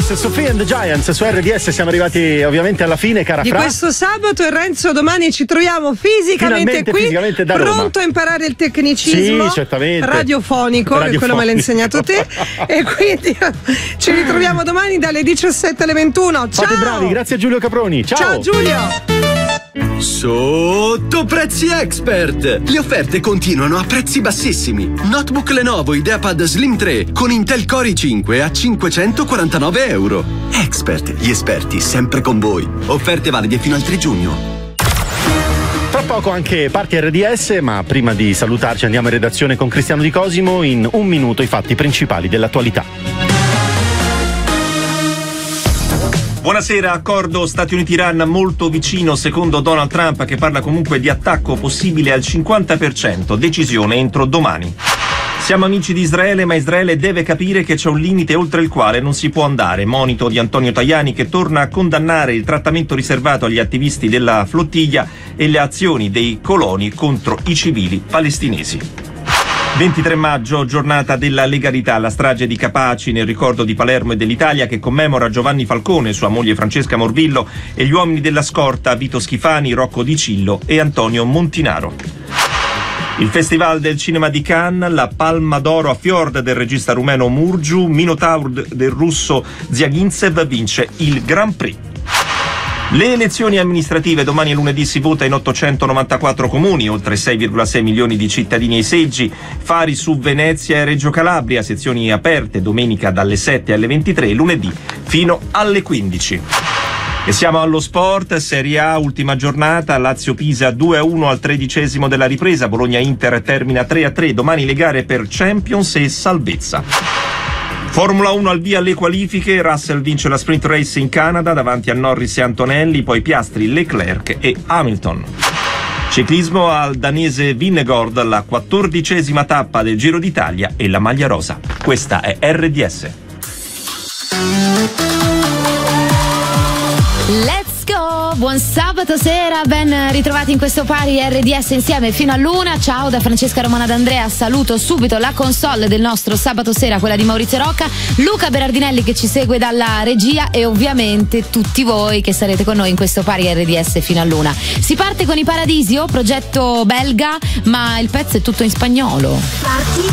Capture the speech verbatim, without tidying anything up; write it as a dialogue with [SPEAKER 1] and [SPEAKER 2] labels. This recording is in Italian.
[SPEAKER 1] Girls, Sophie and the Giants su R D S. Siamo arrivati ovviamente alla fine, cara
[SPEAKER 2] di
[SPEAKER 1] Fra.
[SPEAKER 2] questo sabato. E Renzo, domani ci troviamo fisicamente
[SPEAKER 1] Finalmente,
[SPEAKER 2] qui,
[SPEAKER 1] fisicamente da Roma.
[SPEAKER 2] pronto a imparare il tecnicismo
[SPEAKER 1] sì, certamente.
[SPEAKER 2] radiofonico,
[SPEAKER 1] radiofonico.
[SPEAKER 2] che quello me l'hai insegnato te. E quindi ci ritroviamo domani dalle diciassette alle ventuno. Ciao.
[SPEAKER 1] Fate bravi, grazie a Giulio Caproni. Ciao.
[SPEAKER 2] Ciao Giulio.
[SPEAKER 3] Sotto Prezzi Expert! Le offerte continuano a prezzi bassissimi. Notebook Lenovo IdeaPad Slim tre con Intel Core i cinque a cinquecentoquarantanove euro. Expert, gli esperti sempre con voi. Offerte valide fino al tre giugno.
[SPEAKER 1] Tra poco anche Party R D S, ma prima di salutarci andiamo in redazione con Cristiano Di Cosimo. In un minuto i fatti principali dell'attualità.
[SPEAKER 4] Buonasera, accordo Stati Uniti-Iran molto vicino secondo Donald Trump, che parla comunque di attacco possibile al cinquanta per cento, decisione entro domani. Siamo amici di Israele, ma Israele deve capire che c'è un limite oltre il quale non si può andare. Monito di Antonio Tajani, che torna a condannare il trattamento riservato agli attivisti della flottiglia e le azioni dei coloni contro i civili palestinesi. ventitré maggio, giornata della legalità, la strage di Capaci nel ricordo di Palermo e dell'Italia, che commemora Giovanni Falcone, sua moglie Francesca Morvillo e gli uomini della scorta Vito Schifani, Rocco Di Cillo e Antonio Montinaro. Il Festival del Cinema di Cannes, la Palma d'Oro a Fjord del regista rumeno Murgiu, Minotaur del russo Ziagintsev vince il Grand Prix. Le elezioni amministrative, domani e lunedì si vota in ottocentonovantaquattro comuni, oltre sei virgola sei milioni di cittadini ai seggi, Fari su Venezia e Reggio Calabria, sezioni aperte domenica dalle sette alle ventitré, lunedì fino alle quindici. E siamo allo sport, Serie A, ultima giornata, Lazio-Pisa due a uno al tredicesimo della ripresa, Bologna-Inter termina tre a tre, domani le gare per Champions e salvezza. Formula uno al via le qualifiche, Russell vince la sprint race in Canada davanti a Norris e Antonelli, poi Piastri, Leclerc e Hamilton. Ciclismo al danese Vingegaard, la quattordicesima tappa del Giro d'Italia e la maglia rosa. Questa è R D S.
[SPEAKER 5] Let's go! Buon sabato sera, ben ritrovati in questo Pari R D S insieme fino all'una. Ciao da Francesca Romana D'Andrea, saluto subito la console del nostro sabato sera, quella di Maurizio Rocca, Luca Berardinelli che ci segue dalla regia e ovviamente tutti voi che sarete con noi in questo Pari R D S fino all'una. Si parte con i Paradisio, progetto belga, ma il pezzo è tutto in spagnolo.